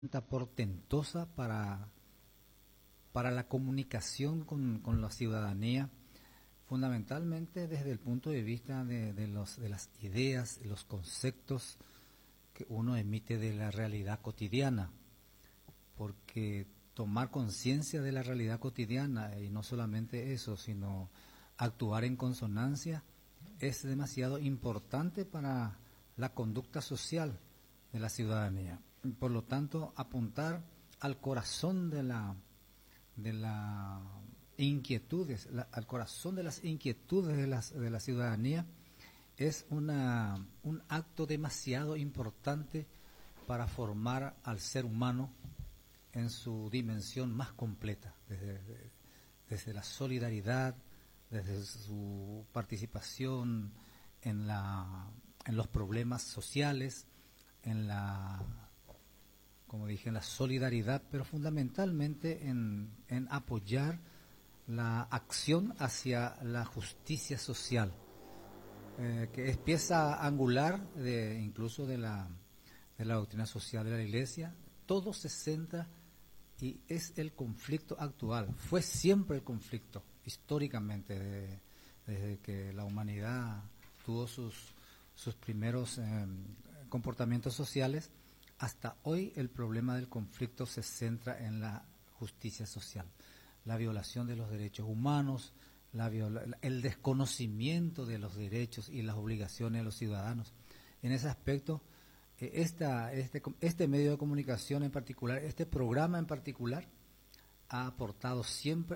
portentosa para la comunicación con la ciudadanía, fundamentalmente desde el punto de vista de las ideas, los conceptos que uno emite de la realidad cotidiana, porque tomar conciencia de la realidad cotidiana, y no solamente eso, sino actuar en consonancia, es demasiado importante para la conducta social de la ciudadanía. Por lo tanto, apuntar al corazón de la inquietudes, al corazón de las inquietudes de la ciudadanía es un acto demasiado importante para formar al ser humano en su dimensión más completa, desde la solidaridad, desde su participación en los problemas sociales, en la, como dije, en la solidaridad, pero fundamentalmente en apoyar la acción hacia la justicia social, que es pieza angular incluso de la doctrina social de la Iglesia. Todo se centra y es el conflicto actual, fue siempre el conflicto, históricamente, desde que la humanidad tuvo sus primeros comportamientos sociales, hasta hoy el problema del conflicto se centra en la justicia social, la violación de los derechos humanos, el desconocimiento de los derechos y las obligaciones de los ciudadanos. En ese aspecto, este medio de comunicación en particular, este programa en particular, ha aportado siempre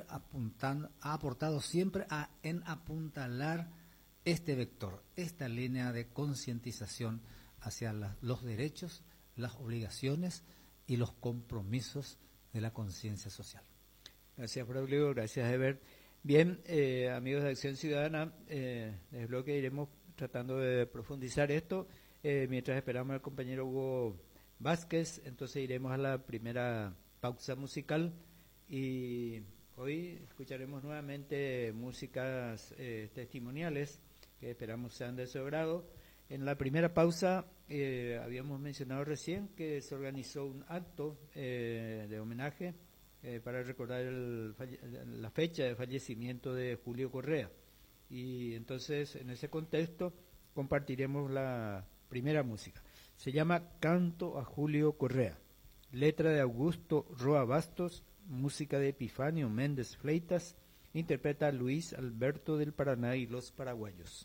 en apuntalar este vector, esta línea de concientización hacia los derechos, las obligaciones y los compromisos de la conciencia social. Gracias, Braulio. Gracias, Eber. Bien, amigos de Acción Ciudadana, desde luego que iremos tratando de profundizar esto. Mientras esperamos al compañero Hugo Vázquez, entonces iremos a la primera pausa musical y hoy escucharemos nuevamente músicas testimoniales que esperamos sean de su agrado. En la primera pausa habíamos mencionado recién que se organizó un acto de homenaje para recordar la fecha de fallecimiento de Julio Correa, y entonces en ese contexto compartiremos la primera música. Se llama Canto a Julio Correa, letra de Augusto Roa Bastos, música de Epifanio Méndez Fleitas, interpreta Luis Alberto del Paraná y los Paraguayos.